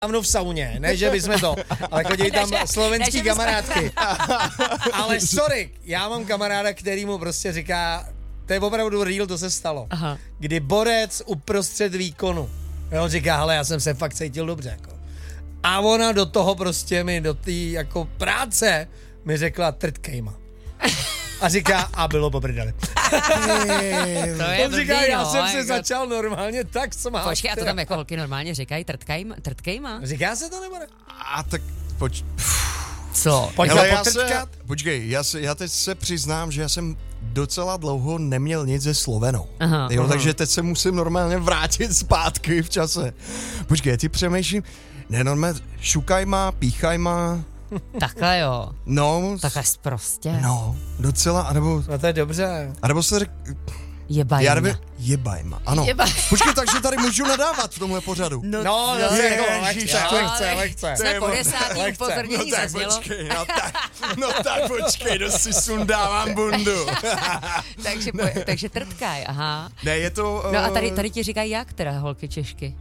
dávno v sauně, ne, že bychom to, ale chodí tam slovenský kamarádky. Ale sorry, já mám kamaráda, který mu prostě říká, to je opravdu real, to se stalo. Aha. Kdy borec uprostřed výkonu. On říká, hele, já jsem se fakt cítil dobře, jako. A ona do toho prostě mi, do té jako práce mi řekla trtkejma. A říká, a bylo po prdeli. To je on říká, já jsem se začal normálně tak smát. Počkej, a to tam jako holky normálně říkají trtkejma? Říká se to nebo ne? A tak Co? Počkej, já teď se přiznám, že já jsem docela dlouho neměl nic se Slovenou. Aha. Takže teď se musím normálně vrátit zpátky v čase. Počkej, ty přemýšlím, ne normálně, šukajma, píchajma. Takhle jo. No. Takhle prostě. No, docela, anebo... No to je dobře. Anebo se Jebajma. Jebajma, ano. Počkej, takže tady můžu nadávat v tomhle pořadu. No, lehce. Jsme po 10. upozornění zaznělo. No tak počkej, dost si sundávám bundu. takže trtkaj, aha. Ne, je to... No a tady ti říkají jak teda holky Češky?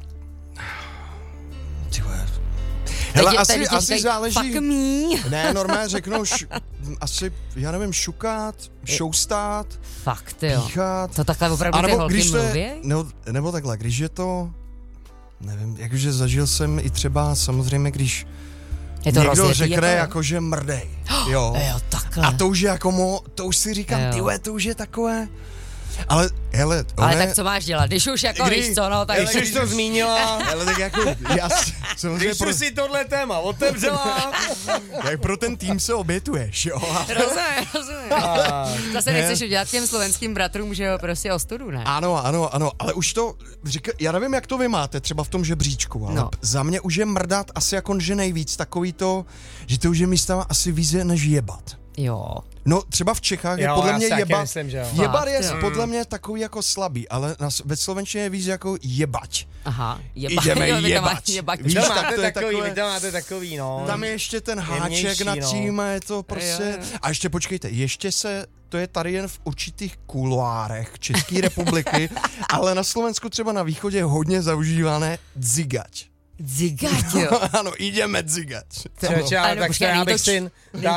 Hele, asi záleží. Fuck me. Ne, normálně řeknou asi, já nevím, šukat, šoustát, fakt jo. Píchat. To takhle opravdu ty holky mluví? Nebo takhle, když je to, nevím, jakože zažil jsem i třeba samozřejmě, když někdo řekne jakože mrdej. Jo, takhle. A to už je jako to už si říkám, tyhle, to už je takové... Ale tak co máš dělat? Když už jako víš co, no tak... Když už to zmínila... Ale tak jako, když už si tohle téma otevřela... Jak pro ten tým se obětuješ, jo? Rozumím. Zase nechceš udělat těm slovenským bratrům, že jo, prostě ostudu, ne? Ano, ale už to, já nevím, jak to vy máte třeba v tom žebříčku, ale za mě už je mrdat asi jako že nejvíc takový to, že to už je místama asi více než jebat. Jo. No třeba v Čechách je podle mě jebat. Myslím, že jebat je podle mě takový jako slabý, ale ve slovenštině je víc jako jebať. Aha, jdeme jebat. Víš, vy to máte takový, no. Tam je ještě ten háček nad tím a je to prostě... A ještě počkejte, to je tady jen v určitých kuloárech České republiky, ale na Slovensku třeba na východě je hodně zaužívané dzigač. Dzigať, jo. Ano, jdeme dzigat. Tak to já bych si...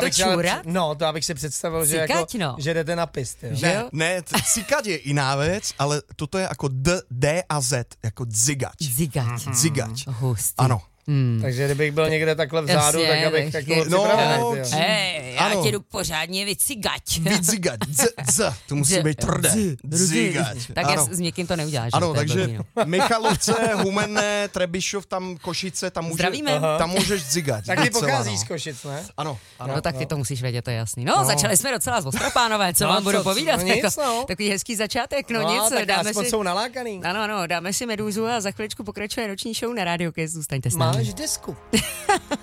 To abych si představil, že jdete na pist. Ne, cikat je jiná věc, ale toto je jako D a Z, jako dzigač. Dzigač. Ano. Takže kdybych byl někde takhle vzadu, tak abych takovou připravený. Já tě jdu pořádně vycigať. Vycigať, to musí být tvrdé. Dzigať. Tak s někým to neuděláš. Ano, takže Michalovce, Humenné, Trebišov, tam Košice, tam můžeš dzigať. Tak ty pocházíš z Košic, ne? Ano. No tak ty to musíš vědět, to je jasný. No, začali jsme docela z Ostropánové, co vám budu povídat. Takový hezký začátek, tak aspoň jsou nalákaný. Ano, dáme si Medúzu a za chviličku pokračuje noční show na Radio Kiss. Zůstaňte s námi. Máš desku.